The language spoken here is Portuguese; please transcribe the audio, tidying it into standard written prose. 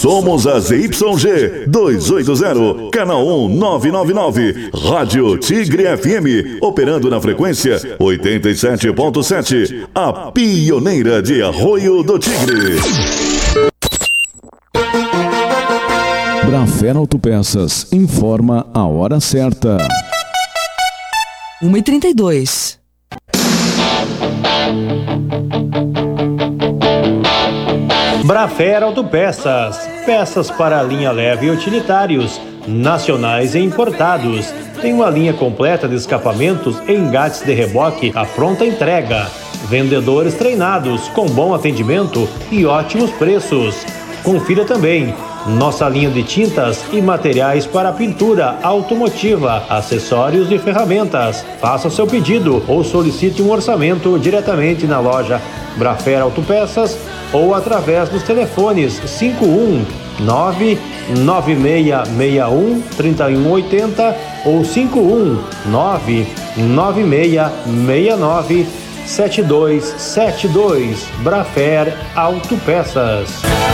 Somos a ZYG 280, canal 1999, Rádio Tigre FM, operando na frequência 87.7, a pioneira de Arroio do Tigre. Brafer Autopeças informa a hora certa. 1h32. Brafer Autopeças, peças para a linha leve e utilitários, nacionais e importados. Tem uma linha completa de escapamentos e engates de reboque à pronta entrega. Vendedores treinados, com bom atendimento e ótimos preços. Confira também nossa linha de tintas e materiais para pintura automotiva, acessórios e ferramentas. Faça seu pedido ou solicite um orçamento diretamente na loja Brafer Autopeças ou através dos telefones 51996613180 ou 51996697272. Brafer Autopeças.